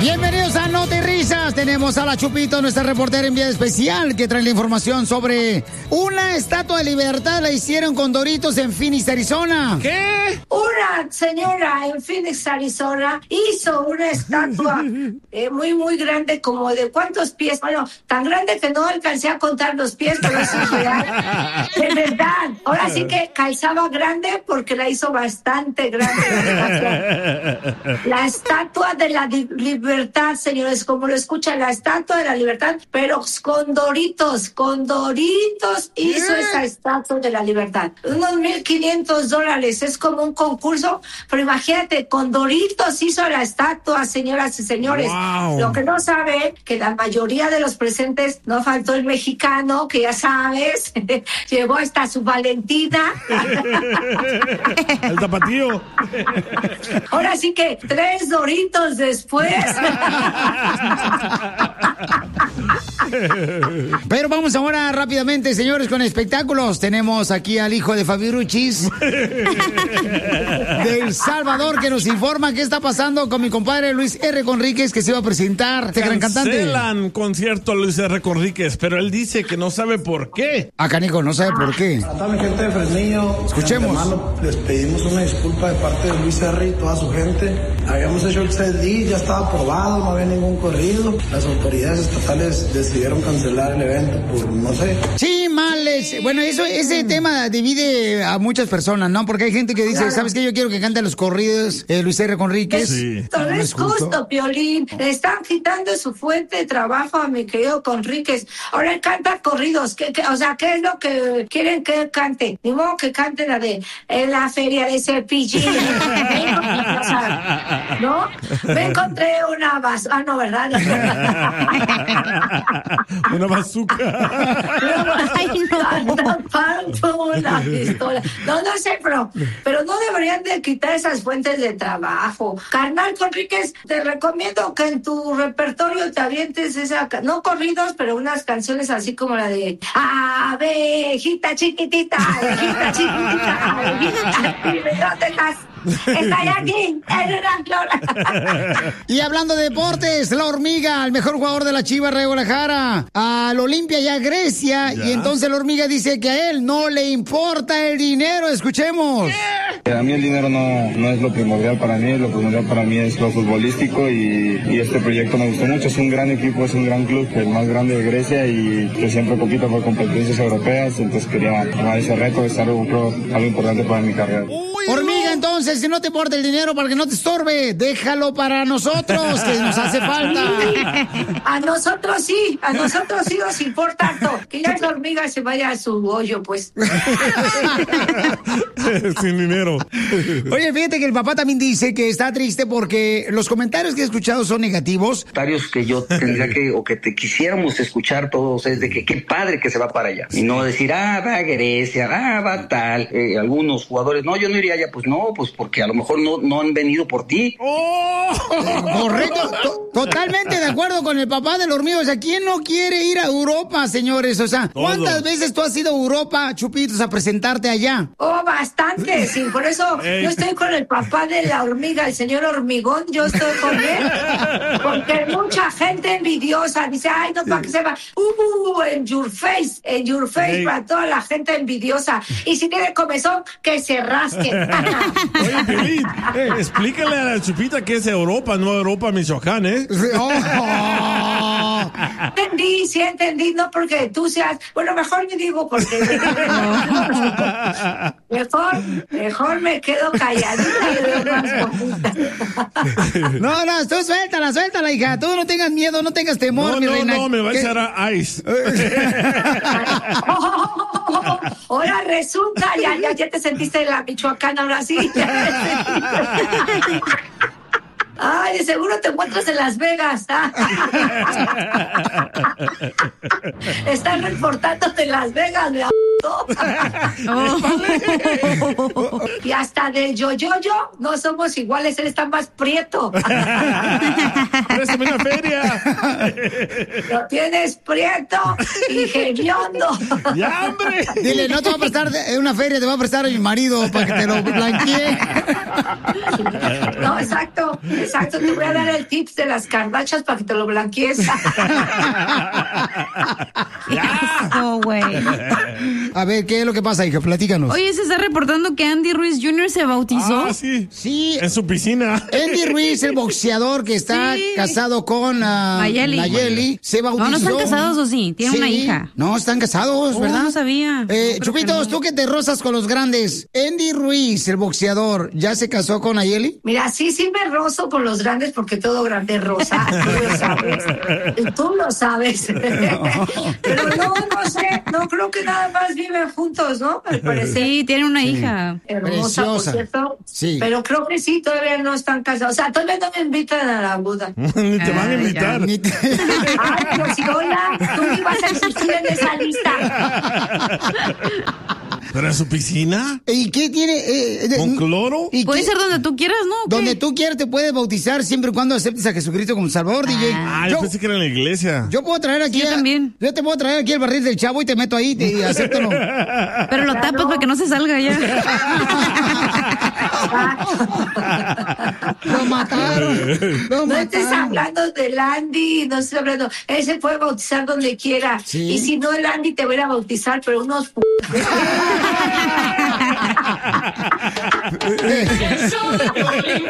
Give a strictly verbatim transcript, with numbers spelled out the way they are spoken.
Bienvenidos a Noti Risas. Tenemos a la Chupito, nuestra reportera en vía especial, que trae la información sobre una estatua de libertad la hicieron con Doritos en Phoenix, Arizona. ¿Qué? Una señora en Phoenix, Arizona, hizo una estatua eh, muy, muy grande, como de ¿cuántos pies? Bueno, tan grande que no alcancé a contar los pies, pero eso es real. De verdad. Ahora sí que calzaba grande porque la hizo bastante grande la estatua. La estatua de la di- libertad, señores, como lo escuchan, la estatua de la libertad, pero con Doritos, con Doritos hizo esa estatua de la libertad. Unos mil quinientos dólares, es como un concurso, pero imagínate, con Doritos hizo la estatua, señoras y señores. Wow. Lo que no sabe, que la mayoría de los presentes, no faltó el mexicano, que ya sabes, llevó hasta su Valentina. El tapatío. Ahora sí que tres Doritos después. Pero vamos ahora rápidamente, señores, con espectáculos. Tenemos aquí al hijo de Fabiruchis de El Salvador, que nos informa qué está pasando con mi compadre Luis R. Conríquez, que se iba a presentar, este gran cantante. Cancelan concierto a Luis R. Conríquez, pero él dice que no sabe por qué. Ah, canijo, no sabe por qué. A toda mi gente de Fresnillo, Escuchemos. de antemano, les pedimos una disculpa de parte de Luis R. y toda su gente. Habíamos hecho el C D, ya estaba aprobado, no había ningún corrido. Las autoridades estatales decidieron cancelar el evento por, no sé. Sí, males. Bueno, eso, ese tema divide a muchas personas, ¿no? Porque hay gente que dice, Claro. ¿sabes qué? Yo quiero que cante los corridos eh, Luis R. Conríquez. Sí. Esto no No es es justo. justo, Piolín. Le están quitando su fuente de trabajo a mi querido Conríquez. Ahora él canta corridos. ¿Qué, qué, o sea, ¿qué es lo que quieren que él cante? Ni modo que cante la de en la feria de Cepillín. O sea, ¿no? Me encontré una vas... Ah, no, ¿verdad? Una bazooka. Ay, no. Una pistola. No, no sé, pero, pero no deberían de quitar esas fuentes de trabajo. Carnal Conríquez, te recomiendo que en tu repertorio te avientes esa, ca- no corridos, pero unas canciones así como la de abejita chiquitita, abejita chiquitita, abejita, ¿dónde estás? Estoy aquí, en una flor. Y hablando de deportes, la hormiga, el mejor jugador de la Chivas de Guadalajara, al Olimpia y a Grecia. Ya. Y entonces la hormiga dice que a él no le importa el dinero. Escuchemos. A mí el dinero no, no es lo primordial para mí, lo primordial para mí es lo futbolístico y, y este proyecto me gustó mucho. Es un gran equipo, es un gran club, el más grande de Grecia y que siempre compito por competencias europeas, entonces quería tomar ese reto, es algo, creo, algo importante para mi carrera. Hormiga, entonces, si no te importa el dinero para que no te estorbe, déjalo para nosotros, que nos hace falta. A nosotros sí, a nosotros sí nos importa harto. Que ya la hormiga se vaya a su hoyo, pues. Sin dinero. Oye, fíjate que el papá también dice que está triste porque los comentarios que he escuchado son negativos. Comentarios que yo tendría que, o que te quisiéramos escuchar todos, es de que qué padre que se va para allá. Y no decir, ah, va a Grecia, ah, va tal. Eh, algunos jugadores, no, yo no iría allá, pues no, pues porque a lo mejor no, no han venido por ti. Correcto, to- totalmente de acuerdo con el papá del hormigo. O sea, ¿quién no quiere ir a Europa, señores? O sea, ¿cuántas veces tú has ido a Europa, Chupitos, a presentarte allá? Oh, bastante, sí, por eso Ey. yo estoy con el papá de la hormiga, el señor Hormigón, yo estoy con él, porque mucha gente envidiosa dice, ay, no, ¿para qué se va? Uh, en your face, en your face, Ey. para toda la gente envidiosa. Y si tiene comezón, que se rasque. Oye, Piolín, eh, explícale a la Chupita que es Europa, no Europa, Michoacán, ¿eh? Oh. Entendí, sí entendí, no porque tú seas, bueno, mejor me digo porque mejor, mejor me quedo calladita y veo más bonita. No, no, tú suéltala, suéltala, hija. Tú no tengas miedo, no tengas temor, No, mi no, reina. no, me va a ¿Qué? echar a ice. Ahora resulta, ya, ya, ya te sentiste la Michoacana, ahora sí. Ay, de seguro te encuentras en Las Vegas. Están reportando de Las Vegas, mi amor. puto. Oh. Y hasta de yo, yo, yo, no somos iguales, él está más prieto. Préstame una feria. Lo tienes prieto y hediondo. ¡Ya, hombre! Dile, no te va a prestar de- una feria, te va a prestar a mi marido para que te lo blanquee. No, exacto, exacto. Te voy a dar el tips de las carbachas para que te lo blanquees. No, güey. A ver, ¿qué es lo que pasa, hija? Platícanos. Oye, se está reportando que Andy Ruiz junior se bautizó. Ah, sí. Sí. En su piscina. Andy Ruiz, el boxeador que está Sí. casado con uh, Nayeli. Nayeli, se bautizó. No, no están casados, ¿o sí? Tiene una Sí. hija. No, están casados, Oh, ¿verdad? no sabía. Eh, No, creo Chupitos, que no. tú que te rozas con los grandes. Andy Ruiz, el boxeador, ¿ya se casó con Nayeli? Mira, sí, sí me rozo con los grandes porque todo grande es rosa. Tú lo sabes. Y tú lo sabes. Pero no, no sé, no creo que nada más viven juntos, ¿no? Al parecer. Sí, tiene una hija. Hermosa, por Preciosa. cierto. Sí. Pero creo que sí, todavía no están casados. O sea, todavía no me invitan a la boda. Ni te van a Ah, invitar. Ni te- Ay, pero si hola, tú ni vas a existir en esa lista. ¿Pero en su piscina? ¿Y qué tiene? eh, de- ¿Con cloro? ¿Y Puede qué- ser donde tú quieras, ¿no? ¿O qué? Donde tú quieras te puedes bautizar siempre y cuando aceptes a Jesucristo como Salvador, D J. Ah, yo Yo, pensé que era en la iglesia. yo puedo traer aquí. Sí, yo a- también. Yo te puedo traer aquí el barril del chavo y te meto ahí te, y acéptalo. Pero lo tapas para que no se salga ya. Lo mataron. Lo No estés mataron. hablando del Andy, no estés hablando. Él se puede bautizar donde quiera. Sí. Y si no, el Andy te va a ir a bautizar, pero unos p. Eh, El show de Piolín.